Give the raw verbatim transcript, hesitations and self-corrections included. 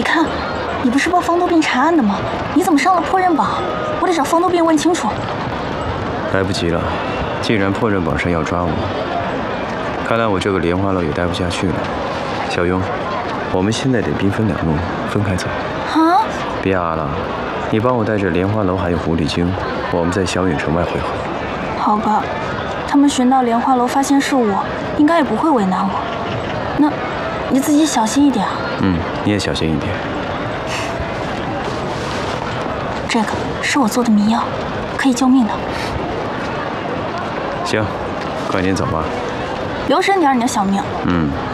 看，你不是帮方多病查案的吗？你怎么上了破人榜？我得找方多病问清楚。 来不及了，既然破人榜上要抓我，看来我这个莲花楼也待不下去了。小庸，我们现在得兵分两路，分开走。 啊！ 别啊了，你帮我带着莲花楼还有狐狸精，我们在小远城外汇合。 好吧，他们寻到莲花楼发现是我，应该也不会为难我。那，你自己小心一点啊。 嗯，你也小心一点。 这个是我做的迷药，可以救命的。 行，快点走吧。 留神点你的小命。 嗯。